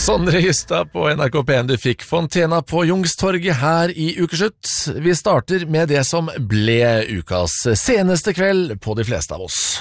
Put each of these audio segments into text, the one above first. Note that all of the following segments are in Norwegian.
Sondre Justad på NRK P1. Du fikk Fontena på Youngstorget her i Ukeslutt. Vi starter med det som ble ukas seneste kveld på de fleste av oss.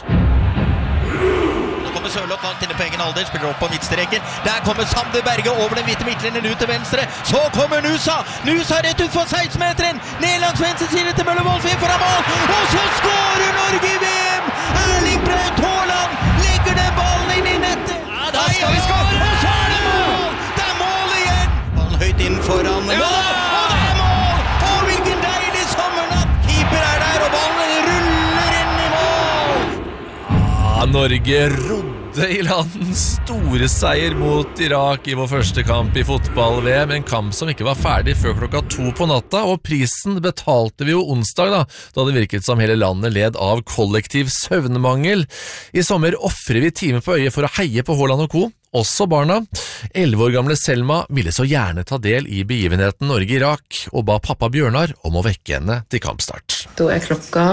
Nå kommer Sørloth langt inne på egen alder, spiller opp på midtstreken. Der kommer Sander Berge over den hvite midtlinjen ut til venstre. Så kommer Nusa rett ut for 16-meteren. Ned langs venstre side til Møller-Wolf inn foran mål. Og så skårer Norge i VM! Erling Braut Haaland legger den ballen inn i nettet. Ja, da skal vi skåre! Og så er det mål! Det er mål igjen! Ballen høyt inn foran. Ja, og det er mål! Og hvilken deilig sommernatt! Keeper er der, og ballen ruller inn i mål! Norge rodde i land store seier mot Irak i vår første kamp i fotball-VM, en kamp som ikke var ferdig før 2:00 på natta, og prisen betalte vi jo onsdag da det virket som hele landet led av kollektiv søvnmangel. I sommer offrer vi timer på øyet for å heie på Haaland og Co., også barna. 11 år gamle Selma ville så gjerne ta del i begivenheten Norge-Irak, og ba pappa Bjørnar om å vekke henne til kampstart. Da er klokka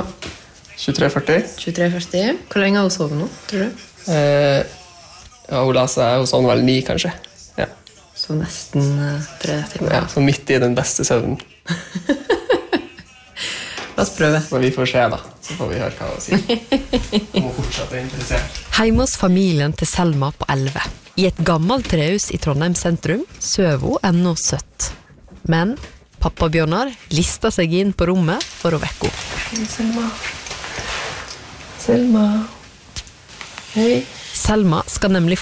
23:40. Hvor lenge har hun sovet nå, tror du? Ja, hun la seg, hun sovn vel 9 kanskje. Ja. Så nesten 3 timer. Ja, så midt i den beste søvnen. La oss prøve. Så vi får se da, så får vi høre hva hun sier. Hun må fortsatt interessert. Hjemme hos familien til Selma på 11. I et gammelt trehus i Trondheim sentrum søv hun ennå søtt. Men pappa Bjørnar listet seg inn på rommet for å vekke henne. Selma. Hei. Selma skal nemlig